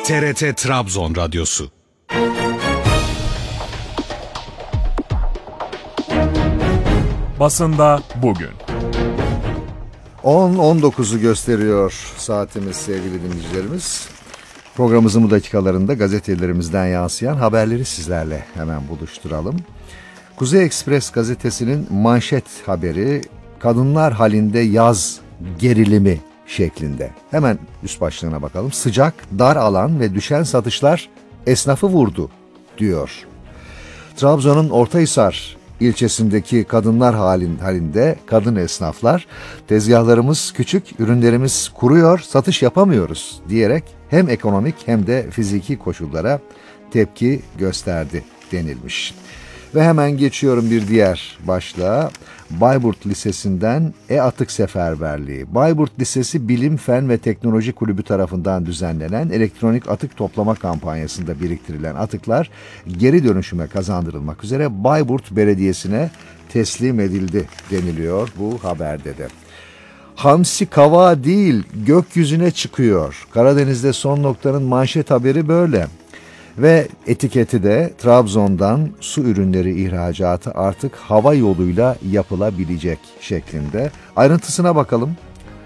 TRT Trabzon Radyosu. Basında bugün. 10.19'u gösteriyor saatimiz sevgili dinleyicilerimiz. Programımızın bu dakikalarında gazetelerimizden yansıyan haberleri sizlerle hemen buluşturalım. Kuzey Ekspres gazetesinin manşet haberi kadınlar halinde yaz gerilimi şeklinde. Hemen üst başlığına bakalım. Sıcak, dar alan ve düşen satışlar esnafı vurdu diyor. Trabzon'un Ortahisar ilçesindeki kadınlar halinde kadın esnaflar tezgahlarımız küçük, ürünlerimiz kuruyor, satış yapamıyoruz diyerek hem ekonomik hem de fiziki koşullara tepki gösterdi denilmiş. Ve hemen geçiyorum bir diğer başlığa. Bayburt Lisesi'nden e-atık seferberliği. Bayburt Lisesi Bilim, Fen ve Teknoloji Kulübü tarafından düzenlenen elektronik atık toplama kampanyasında biriktirilen atıklar geri dönüşüme kazandırılmak üzere Bayburt Belediyesi'ne teslim edildi deniliyor bu haberde de. Hamsi kava değil gökyüzüne çıkıyor. Karadeniz'de son noktanın manşet haberi böyle. Ve etiketi de Trabzon'dan su ürünleri ihracatı artık hava yoluyla yapılabilecek şeklinde. Ayrıntısına bakalım.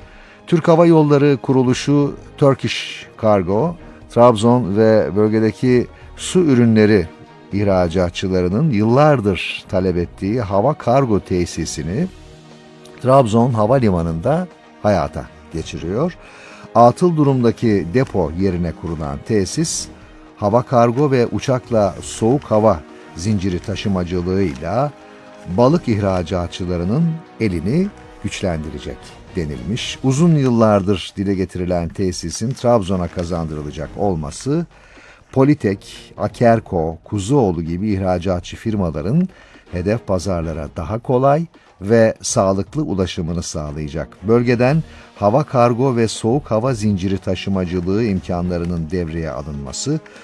Türk Hava Yolları kuruluşu Turkish Cargo, Trabzon ve bölgedeki su ürünleri ihracatçılarının yıllardır talep ettiği hava kargo tesisini Trabzon Havalimanı'nda hayata geçiriyor. Atıl durumdaki depo yerine kurulan tesis, hava kargo ve uçakla soğuk hava zinciri taşımacılığıyla balık ihracatçılarının elini güçlendirecek denilmiş. Uzun yıllardır dile getirilen tesisin Trabzon'a kazandırılacak olması, Politek, Akerko, Kuzuoğlu gibi ihracatçı firmaların hedef pazarlara daha kolay ve sağlıklı ulaşımını sağlayacak. Bölgeden hava kargo ve soğuk hava zinciri taşımacılığı imkanlarının devreye alınması,